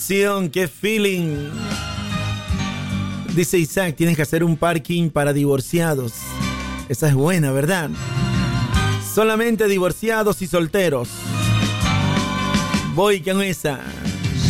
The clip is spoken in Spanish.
¡Qué feeling! Dice Isaac, tienes que hacer un parking para divorciados. Esa es buena, ¿verdad? Solamente divorciados y solteros. Voy con esa.